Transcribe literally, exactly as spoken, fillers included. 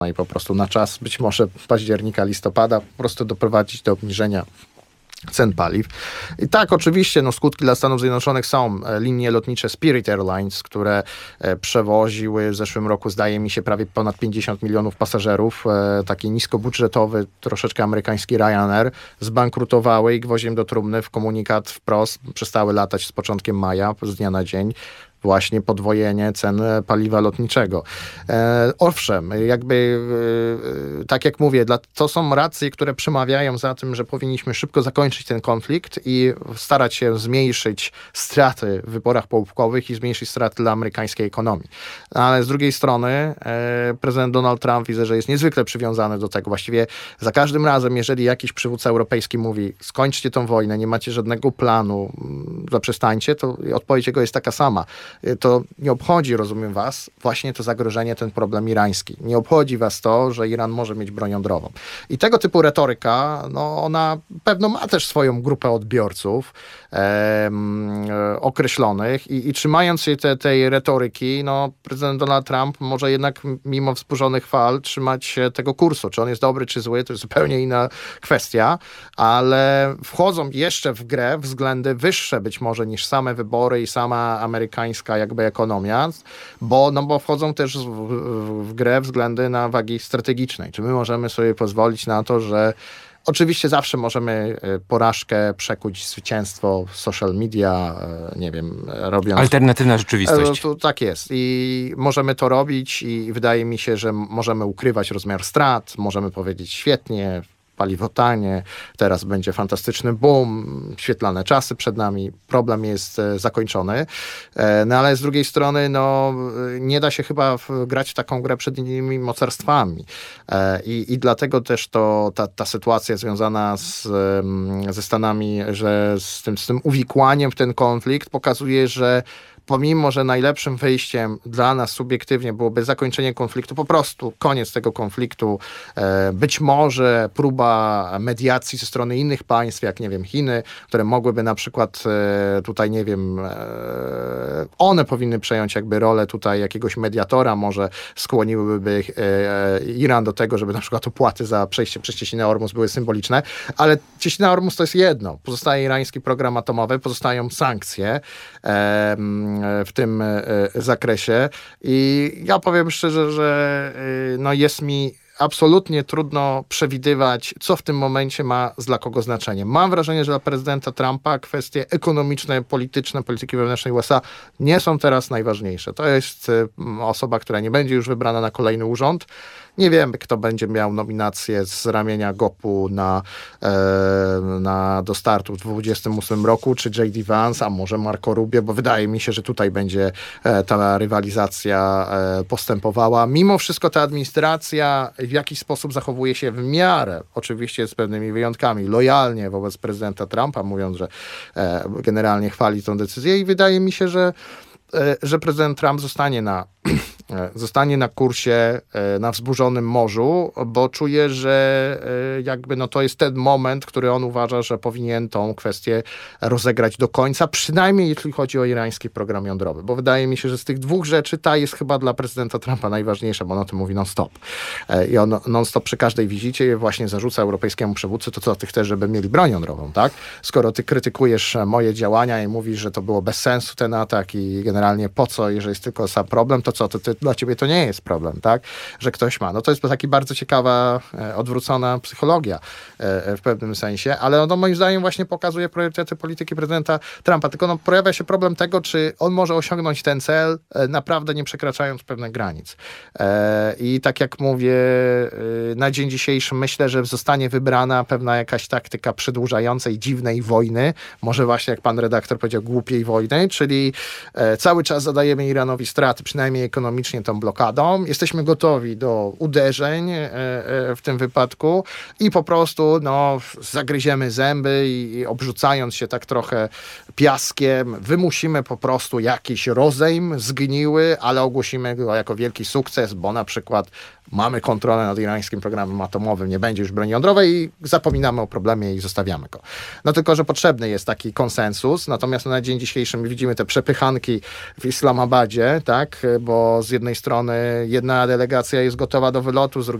i po prostu na czas, być może października, listopada, po prostu doprowadzić do obniżenia cen paliw. I tak, oczywiście, no, skutki dla Stanów Zjednoczonych są. Linie lotnicze Spirit Airlines, które e, przewoziły w zeszłym roku, zdaje mi się, prawie ponad pięćdziesiąt milionów pasażerów, e, taki niskobudżetowy, troszeczkę amerykański Ryanair, zbankrutowały i gwoździem do trumny w komunikat wprost przestały latać z początkiem maja, z dnia na dzień. Właśnie podwojenie cen paliwa lotniczego. E, owszem, jakby e, tak jak mówię, dla, to są racje, które przemawiają za tym, że powinniśmy szybko zakończyć ten konflikt i starać się zmniejszyć straty w wyborach połówkowych i zmniejszyć straty dla amerykańskiej ekonomii. Ale z drugiej strony e, prezydent Donald Trump, widzę, że jest niezwykle przywiązany do tego. Właściwie za każdym razem, jeżeli jakiś przywódca europejski mówi, skończcie tą wojnę, nie macie żadnego planu, zaprzestańcie, to odpowiedź jego jest taka sama. To nie obchodzi, rozumiem was, właśnie to zagrożenie, ten problem irański. Nie obchodzi was to, że Iran może mieć broń jądrową. I tego typu retoryka, no ona pewno ma też swoją grupę odbiorców e, określonych i, i trzymając się te, tej retoryki, no prezydent Donald Trump może jednak mimo wzburzonych fal trzymać się tego kursu. Czy on jest dobry, czy zły, to jest zupełnie inna kwestia, ale wchodzą jeszcze w grę względy wyższe być może niż same wybory i sama amerykańska jakby ekonomia, bo, no bo wchodzą też w, w, w grę względy na wagi strategicznej. Czy my możemy sobie pozwolić na to, że oczywiście zawsze możemy porażkę przekuć w zwycięstwo w social media, nie wiem, robiąc... Alternatywna rzeczywistość. To, tak jest. I możemy to robić i wydaje mi się, że możemy ukrywać rozmiar strat, możemy powiedzieć świetnie, paliwo tanie, teraz będzie fantastyczny boom, świetlane czasy przed nami, problem jest e, zakończony. E, no ale z drugiej strony, no nie da się chyba w, grać w taką grę przed innymi mocarstwami. E, i, I dlatego też to, ta, ta sytuacja związana z, ze Stanami, że z tym, z tym uwikłaniem w ten konflikt pokazuje, że pomimo, że najlepszym wyjściem dla nas subiektywnie byłoby zakończenie konfliktu, po prostu koniec tego konfliktu, e, być może próba mediacji ze strony innych państw, jak nie wiem, Chiny, które mogłyby na przykład e, tutaj, nie wiem, e, one powinny przejąć jakby rolę tutaj jakiegoś mediatora, może skłoniłyby e, Iran do tego, żeby na przykład opłaty za przejście przez cieśninę Ormus były symboliczne, ale cieśnina Ormus to jest jedno. Pozostaje irański program atomowy, pozostają sankcje, e, w tym zakresie i ja powiem szczerze, że no jest mi absolutnie trudno przewidywać, co w tym momencie ma dla kogo znaczenie. Mam wrażenie, że dla prezydenta Trumpa kwestie ekonomiczne, polityczne, polityki wewnętrznej U S A nie są teraz najważniejsze. To jest osoba, która nie będzie już wybrana na kolejny urząd. Nie wiemy, kto będzie miał nominację z ramienia gopu na, e, na do startu w dwudziestym ósmym roku, czy J D Vance, a może Marco Rubio, bo wydaje mi się, że tutaj będzie e, ta rywalizacja e, postępowała. Mimo wszystko ta administracja w jakiś sposób zachowuje się w miarę, oczywiście z pewnymi wyjątkami, lojalnie wobec prezydenta Trumpa, mówiąc, że e, generalnie chwali tę decyzję i wydaje mi się, że że prezydent Trump zostanie na, zostanie na kursie na wzburzonym morzu, bo czuje, że jakby no to jest ten moment, który on uważa, że powinien tą kwestię rozegrać do końca, przynajmniej jeśli chodzi o irański program jądrowy, bo wydaje mi się, że z tych dwóch rzeczy ta jest chyba dla prezydenta Trumpa najważniejsza, bo on o tym mówi non-stop. I on non-stop przy każdej wizycie właśnie zarzuca europejskiemu przywódcy, to co ty chcesz, żeby mieli broń jądrową, tak? Skoro ty krytykujesz moje działania i mówisz, że to było bez sensu ten atak i generalnie Generalnie po co, jeżeli jest tylko sam problem, to co, to, to dla ciebie to nie jest problem, tak? Że ktoś ma. No to jest taka bardzo ciekawa, e, odwrócona psychologia e, w pewnym sensie, ale ono moim zdaniem właśnie pokazuje priorytety polityki prezydenta Trumpa. Tylko no, pojawia się problem tego, czy on może osiągnąć ten cel, e, naprawdę nie przekraczając pewnych granic. E, I tak jak mówię, e, na dzień dzisiejszy myślę, że zostanie wybrana pewna jakaś taktyka przedłużającej dziwnej wojny, może właśnie jak pan redaktor powiedział, głupiej wojny, czyli e, cały czas zadajemy Iranowi straty, przynajmniej ekonomicznie tą blokadą. Jesteśmy gotowi do uderzeń e, e, w tym wypadku i po prostu no, zagryziemy zęby i, i obrzucając się tak trochę piaskiem, wymusimy po prostu jakiś rozejm zgniły, ale ogłosimy go jako wielki sukces, bo na przykład mamy kontrolę nad irańskim programem atomowym, nie będzie już broni jądrowej i zapominamy o problemie i zostawiamy go. No tylko, że potrzebny jest taki konsensus, natomiast na dzień dzisiejszy my widzimy te przepychanki w Islamabadzie, tak, bo z jednej strony jedna delegacja jest gotowa do wylotu, z drugiej